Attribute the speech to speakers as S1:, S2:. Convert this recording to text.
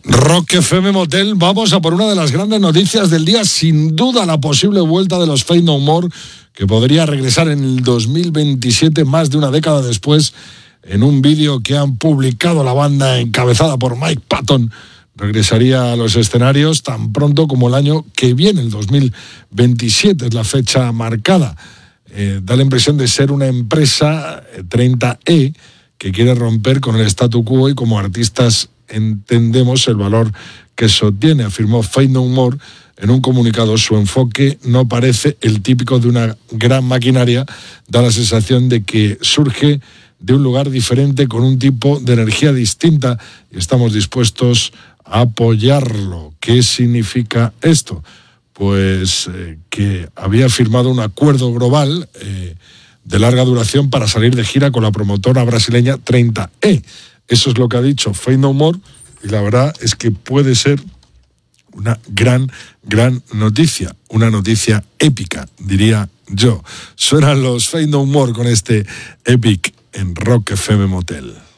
S1: Rock FM Motel, vamos a por una de las grandes noticias del día, sin duda la posible vuelta de los Faith No More, que podría regresar en el 2027, más de una década después, en un vídeo que han publicado la banda encabezada por Mike Patton. Regresaría a los escenarios tan pronto como el año que viene, el 2027, es la fecha marcada. Da la impresión de ser una empresa 30E que quiere romper con el statu quo y como artistas entendemos el valor que sostiene, afirmó Faith No More en un comunicado. Su enfoque no parece el típico de una gran maquinaria, da la sensación de que surge de un lugar diferente con un tipo de energía distinta y estamos dispuestos a apoyarlo. ¿Qué significa esto? Pues que había firmado un acuerdo global de larga duración para salir de gira con la promotora brasileña 30E. Eso es lo que ha dicho Faith No More y la verdad es que puede ser una gran noticia, una noticia épica, diría yo. Suenan los Faith No More con este Epic en Rock FM Motel.